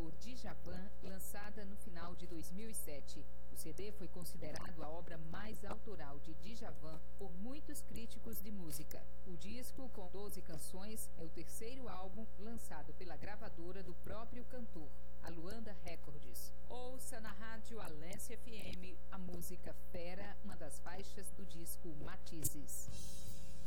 por Djavan, lançada no final de 2007. O CD foi considerado a obra mais autoral de Djavan por muitos críticos de música. O disco, com 12 canções, é o terceiro álbum lançado pela gravadora do próprio cantor, a Luanda Records. Ouça na rádio Alência FM a música Fera, uma das faixas do disco Matizes.